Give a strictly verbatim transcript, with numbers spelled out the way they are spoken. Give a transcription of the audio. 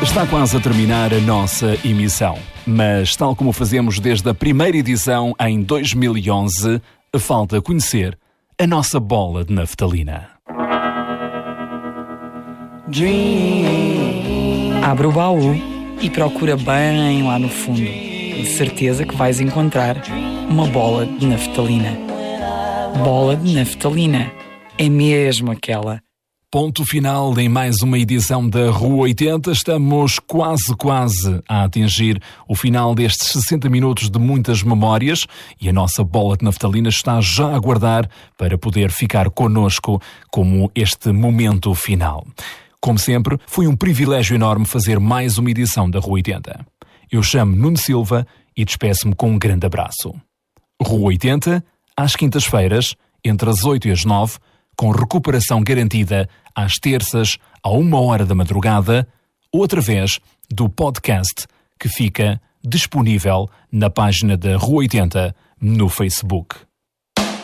Está quase a terminar a nossa emissão, mas tal como fazemos desde a primeira edição em dois mil e onze, falta conhecer a nossa bola de naftalina. Abre o baú e procura bem lá no fundo. De certeza que vais encontrar uma bola de naftalina. Bola de naftalina. É mesmo aquela. Ponto final em mais uma edição da Rua oitenta. Estamos quase, quase a atingir o final destes sessenta minutos de muitas memórias e a nossa bola de naftalina está já a aguardar para poder ficar connosco como este momento final. Como sempre, foi um privilégio enorme fazer mais uma edição da Rua oitenta. Eu chamo Nuno Silva e despeço-me com um grande abraço. Rua oitenta, às quintas-feiras, entre as oito e as nove, com recuperação garantida às terças, à uma hora da madrugada, ou através do podcast que fica disponível na página da Rua oitenta no Facebook.